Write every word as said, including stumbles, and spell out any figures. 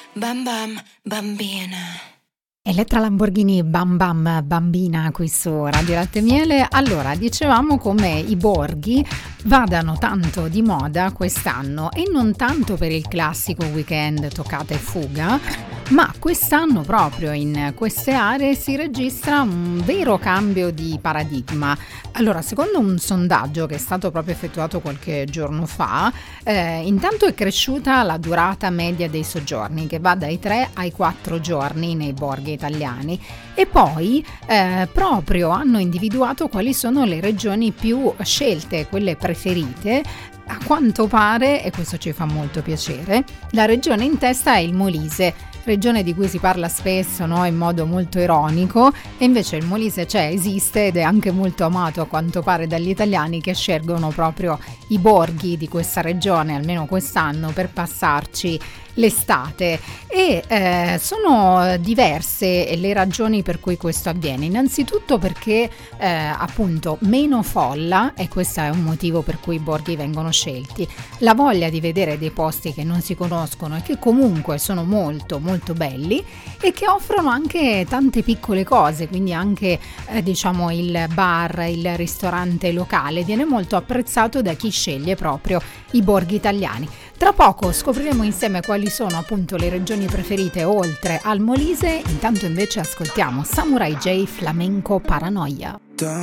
bam bam bambina. Elettra Lamborghini, Bam Bam Bambina qui su Radio Latte Miele. Allora, dicevamo come i borghi vadano tanto di moda quest'anno e non tanto per il classico weekend toccata e fuga, ma quest'anno proprio in queste aree si registra un vero cambio di paradigma. Allora, secondo un sondaggio che è stato proprio effettuato qualche giorno fa, eh, intanto è cresciuta la durata media dei soggiorni, che va dai tre ai quattro giorni nei borghi italiani, e poi eh, proprio hanno individuato quali sono le regioni più scelte, quelle preferite. A quanto pare, e questo ci fa molto piacere, la regione in testa è il Molise, regione di cui si parla spesso, no, in modo molto ironico, e invece il Molise c'è, esiste ed è anche molto amato a quanto pare dagli italiani, che scelgono proprio i borghi di questa regione, almeno quest'anno, per passarci l'estate. E eh, sono diverse le ragioni per cui questo avviene. Innanzitutto perché eh, appunto meno folla, e questo è un motivo per cui i borghi vengono scelti, la voglia di vedere dei posti che non si conoscono e che comunque sono molto molto belli e che offrono anche tante piccole cose, quindi anche eh, diciamo il bar, il ristorante locale viene molto apprezzato da chi sceglie proprio i borghi italiani. Tra poco scopriremo insieme quali sono appunto le regioni preferite oltre al Molise. Intanto invece ascoltiamo Samurai J, Flamenco Paranoia.